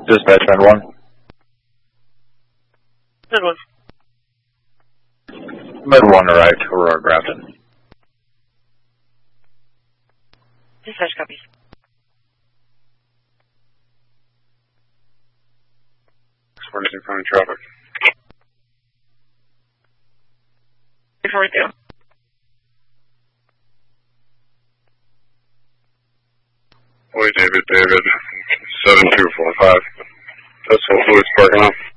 Dispatch Med 1. Med 1. Med 1 arrived, Aurora Grafton. Dispatch copies. Experiencing county traffic. 342. Boy, David, 7245. That's what Louis parking lot.